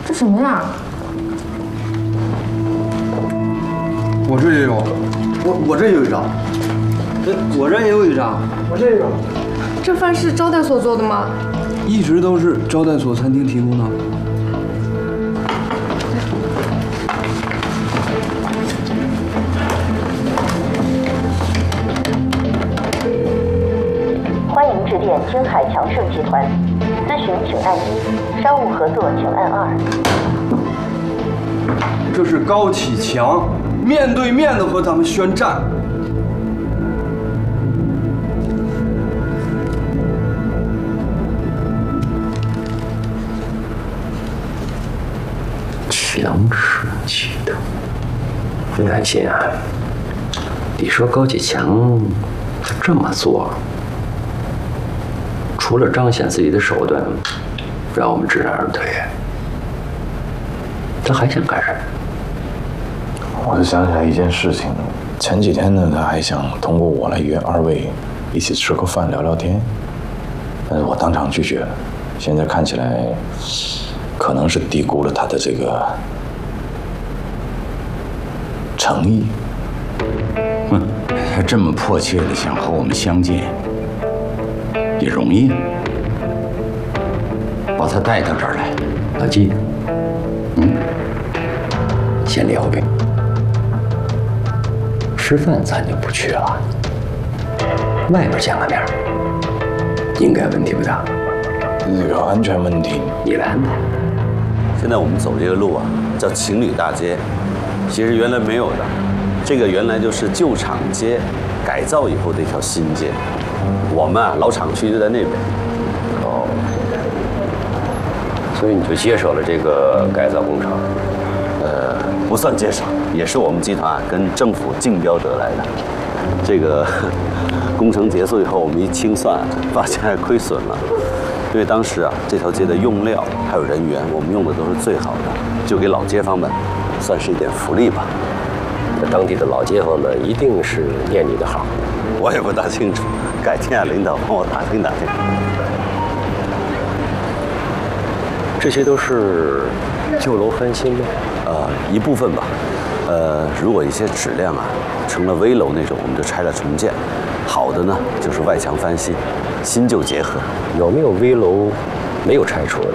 这什么呀？ 我这也有，我这有一张，我这也有一张，我这个。 这饭是招待所做的吗？ 一直都是招待所餐厅提供的。 欢迎致电君海强盛集团，咨询请按1，商务合作请按2。 这是高启强面对面的和咱们宣战。 强势企图，分开心啊！你说高启强他这么做，除了彰显自己的手段，让我们知难而退，他还想干什么？ 我就想起来一件事情，前几天呢，他还想通过我来约2位一起吃个饭聊聊天，但是我当场拒绝了。现在看起来，可能是低估了他的这个诚意。 他这么迫切的想和我们相见，也容易。把他带到这儿来， 老季，先聊呗。吃饭咱就不去了，外边见个面，应该问题不大。 这个安全问题， 你来安排。 现在我们走这个路啊，叫情侣大街，其实原来没有的，这个原来就是旧厂街改造以后的一条新街。我们啊，老厂区就在那边。 哦，所以你就接手了这个改造工程？ 不算接手，也是我们集团跟政府竞标得来的。这个工程结束以后，我们一清算，发现还亏损了。因为当时啊，这条街的用料还有人员，我们用的都是最好的，就给老街坊们算是一点福利吧。 那当地的老街坊们一定是念你的好。 我也不大清楚，改天啊，领导帮我打听打听。 这些都是旧楼翻新吗？ 一部分吧。如果一些质量啊成了危楼那种，我们就拆了重建；好的呢，就是外墙翻新，新旧结合。 有没有危楼没有拆除的？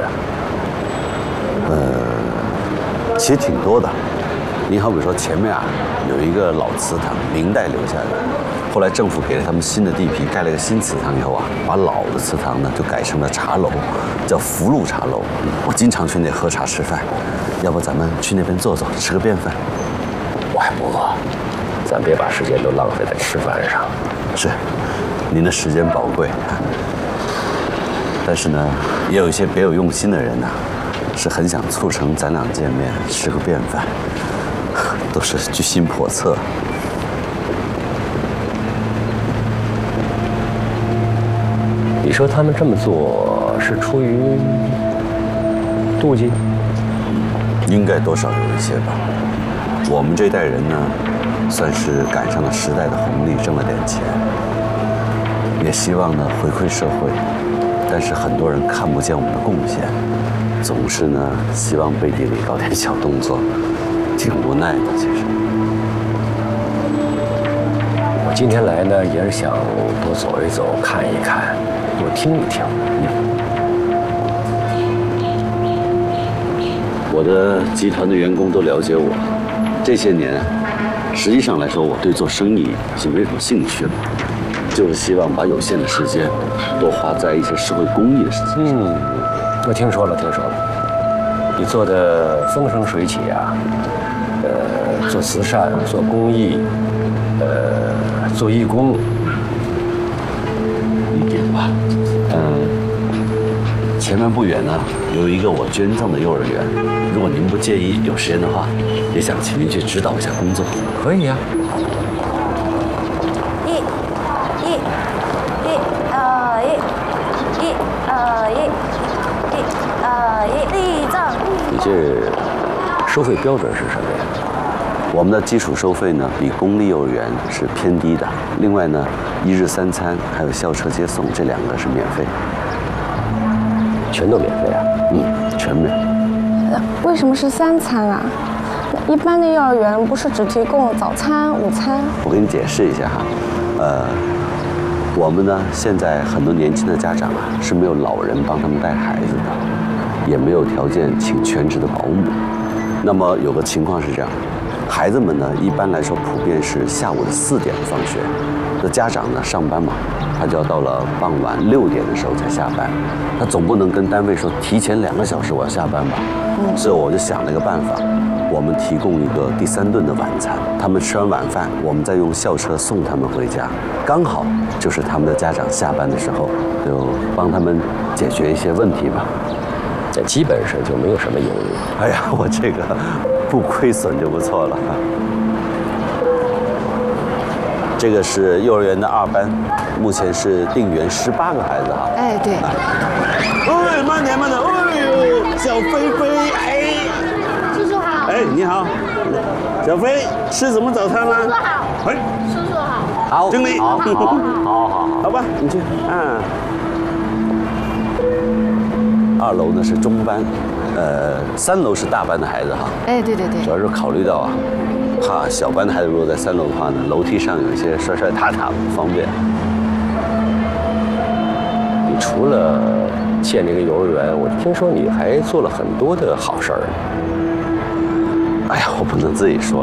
其实挺多的。您好比说前面啊有一个老祠堂，明代留下的，后来政府给了他们新的地皮，盖了个新祠堂以后啊，把老的祠堂呢就改成了茶楼，叫福禄茶楼。我经常去那喝茶吃饭，要不咱们去那边坐坐，吃个便饭？ 我还不饿，咱别把时间都浪费在吃饭上。 是，您的时间宝贵，但是呢，也有一些别有用心的人呐，是很想促成咱俩见面，吃个便饭，都是居心叵测。 你说他们这么做是出于妒忌？ 应该多少有一些吧。我们这代人呢，算是赶上了时代的红利，挣了点钱，也希望呢回馈社会。但是很多人看不见我们的贡献，总是呢希望背地里搞点小动作，挺无奈的。其实， 我今天来呢，也是想多走一走，看一看，多听一听。 我的集团的员工都了解我。这些年，实际上来说，我对做生意已经没什么兴趣了，就是希望把有限的时间多花在一些社会公益的事情上。 我听说了，你做的风生水起啊，做慈善，做公益，做义工， 一点吧。前面不远呢，有一个我捐赠的幼儿园，如果您不介意，有时间的话，也想请您去指导一下工作。 可以呀。 立正。 你这收费标准是什么呀？ 我们的基础收费呢，比公立幼儿园是偏低的。另外呢，1日3餐还有校车接送，这2个是免费。 全都免费啊？ 全免。 为为什么是3餐啊？一般的幼儿园不是只提供早餐、午餐？ 我给你解释一下哈，我们呢现在很多年轻的家长啊是没有老人帮他们带孩子的，也没有条件请全职的保姆。那么有个情况是这样，孩子们呢一般来说普遍是下午的4点放学，那家长呢上班嘛，他就要到了傍晚6点的时候才下班，他总不能跟单位说提前2个小时我要下班吧。所以我就想了一个办法，我们提供一个第3顿的晚餐，他们吃完晚饭，我们再用校车送他们回家，刚好就是他们的家长下班的时候，就帮他们解决一些问题吧。 这基本上就没有什么盈利。 哎呀，我这个不亏损就不错了。这个是幼儿园的2班，目前是定员18个孩子哈。 哎，对。 哎，慢点慢点，哎呦，小飞飞，哎， 叔叔好。 哎，你好，小飞，吃什么早餐啦？ 叔叔好。 哎， 叔叔好。 好，经理，好，好吧，你去，2楼呢是中班，3楼是大班的孩子哈。 哎，对对对。 主要是考虑到啊，怕小班的孩子如果在3楼的话呢，楼梯上有一些摔摔踏踏不方便。 你除了建这个幼儿园，我听说你还做了很多的好事儿。 哎呀，我不能自己说